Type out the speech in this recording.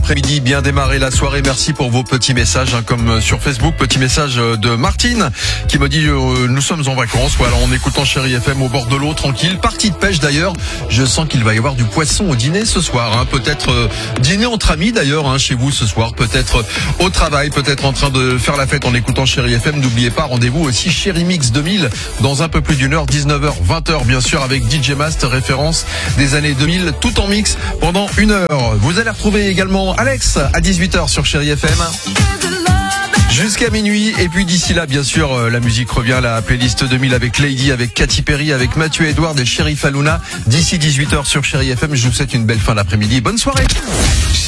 après-midi, bien démarré la soirée. Merci pour vos petits messages, comme sur Facebook. Petit message de Martine qui me dit nous sommes en vacances. Voilà, en écoutant Chérie FM au bord de l'eau, tranquille. Partie de pêche d'ailleurs. Je sens qu'il va y avoir du poisson au dîner ce soir. Peut-être dîner entre amis d'ailleurs chez vous ce soir. Peut-être au travail, peut-être en train de faire la fête en écoutant Chérie FM. N'oubliez pas, rendez-vous aussi Chérie Mix 2000 dans un peu plus d'une heure, 19h, 20h bien sûr, avec DJ Mast, référence des années 2000, tout en mix pendant une heure. Vous allez retrouver également Alex à 18h sur Chérie FM jusqu'à minuit. Et puis d'ici là, bien sûr, la musique revient, la playlist 2000 avec Lady, avec Katy Perry, avec Mathieu Edouard et Sheriff Aluna. D'ici 18h sur Chérie FM, je vous souhaite une belle fin d'après-midi. Bonne soirée.